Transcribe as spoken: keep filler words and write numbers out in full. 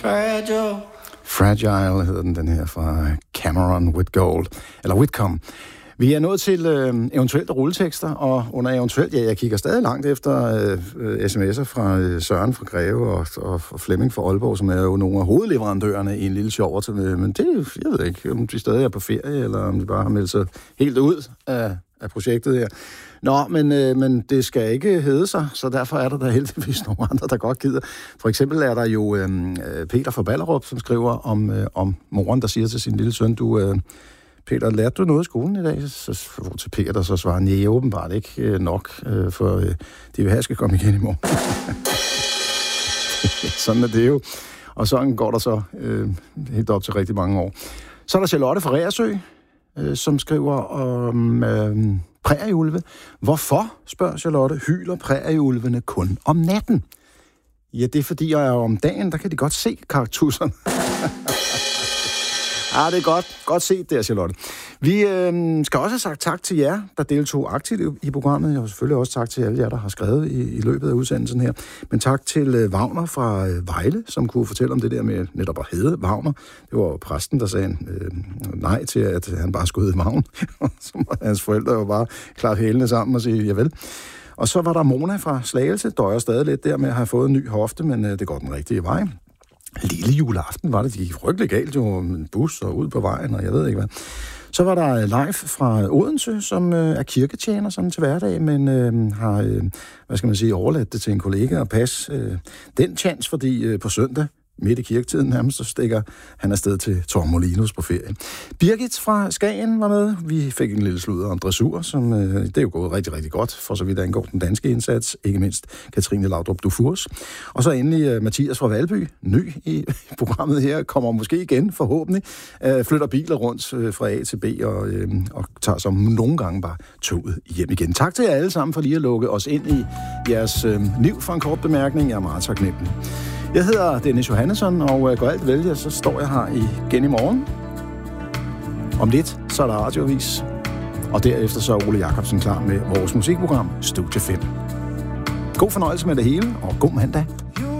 Fragile. Fragile hedder den, den her fra Cameron Whitgold, eller Whitcomb. Vi er nået til øh, eventuelt rulletekster, og under eventuelt, ja, jeg kigger stadig langt efter øh, sms'er fra øh, Søren fra Greve og, og, og Flemming fra Aalborg, som er jo nogle af hovedleverandørerne i en lille sjov til med, men det, jeg ved ikke, om de stadig er på ferie, eller om de bare har meldt sig helt ud af, af projektet her. Nå, men, øh, men det skal ikke hedde sig, så derfor er der da heldigvis nogle andre, der godt gider. For eksempel er der jo øh, Peter fra Ballerup, som skriver om, øh, om moren, der siger til sin lille søn, du... Øh, Peter, lærte du noget i skolen i dag? Så hvor til Peter, der så svarer, nej, åbenbart ikke øh, nok, øh, for øh, de vil have, at jeg skal komme igen i morgen. Sådan er det jo. Og sådan går der så øh, helt op til rigtig mange år. Så er der Charlotte fra Reersø, øh, som skriver om øh, prærieulve. Hvorfor, spørger Charlotte, hyler prærieulvene kun om natten? Ja, det er fordi, jeg er om dagen, der kan de godt se kaktusserne. Ah, det er godt. Godt set der, Charlotte. Vi øh, skal også have sagt tak til jer, der deltog aktivt i, i programmet. Og selvfølgelig også tak til alle jer, der har skrevet i, i løbet af udsendelsen her. Men tak til øh, Wagner fra øh, Vejle, som kunne fortælle om det der med netop at hedde Wagner. Det var præsten, der sagde øh, nej til, at han bare skulle hedde Wagner. Så var hans forældre jo bare klart hælene sammen og sige, javel. Og så var der Mona fra Slagelse, døjer stadig lidt der med at have fået en ny hofte, men øh, det går den rigtige vej. Lille juleaften var det, de gik frygtelig galt, jo en bus og ud på vejen, og jeg ved ikke hvad. Så var der Leif fra Odense, som øh, er kirketjener sådan til hverdag, men øh, har, øh, hvad skal man sige, overladt det til en kollega at passe øh, den chance, fordi øh, på søndag, midt i kirketiden nærmest, så stikker han afsted til Tormolinos på ferie. Birgit fra Skagen var med. Vi fik en lille sludder om dressur, som øh, det er jo gået rigtig, rigtig godt, for så vidt angår den danske indsats. Ikke mindst Katrine Laudrup Dufurs. Og så endelig øh, Mathias fra Valby, ny i programmet her, kommer måske igen, forhåbentlig. Øh, flytter biler rundt øh, fra A til B og, øh, og tager som nogle gange bare toget hjem igen. Tak til jer alle sammen for lige at lukke os ind i jeres øh, liv for en kort bemærkning. Jeg er meget taknemmelig. Jeg hedder Dennis Johannesson, og øh, går alt vælge, så står jeg her igen i morgen. Om lidt, så er der radioavis, og derefter så er Ole Jacobsen klar med vores musikprogram Studie fem. God fornøjelse med det hele, og god mandag.